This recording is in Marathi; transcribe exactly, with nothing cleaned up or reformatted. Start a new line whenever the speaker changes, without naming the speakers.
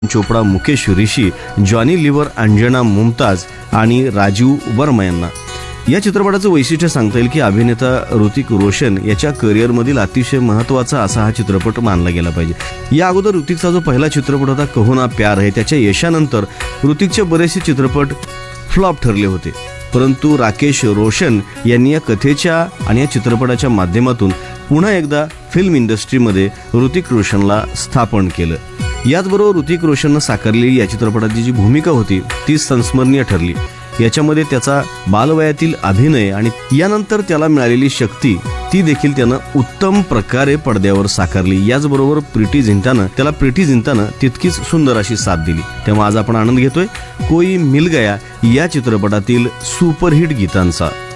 चोपडा, मुकेश ऋषी, जॉनी लिव्हर, अंजना मुमताज आणि राजीव वर्मा यांना. या चित्रपटाचं वैशिष्ट्य सांगता येईल की अभिनेता ऋतिक रोशन याच्या करिअरमधील अतिशय महत्त्वाचा असा हा चित्रपट मानला गेला पाहिजे. या अगोदर ऋतिकचा जो पहिला चित्रपट होता कहो ना प्यार है, त्याच्या यशानंतर ऋतिकचे बरेचसे चित्रपट फ्लॉप ठरले होते. परंतु राकेश रोशन यांनी या कथेच्या आणि या चित्रपटाच्या माध्यमातून पुन्हा एकदा फिल्म इंडस्ट्रीमध्ये ऋतिक रोशनला स्थापन केलं. याचबरोबर ऋतिक रोशननं साकारलेली या चित्रपटाची जी भूमिका होती ती संस्मरणीय ठरली. याच्यामध्ये त्याचा बालवयातील अभिनय आणि यानंतर त्याला मिळालेली शक्ती ती देखील त्यानं उत्तम प्रकारे पडद्यावर साकारली. याचबरोबर प्रीती झिंटानं त्याला प्रीती झिंटानं तितकीच सुंदर अशी साथ दिली. तेव्हा आज आपण आनंद घेतोय कोई मिल गया या चित्रपटातील सुपरहिट गीतांचा.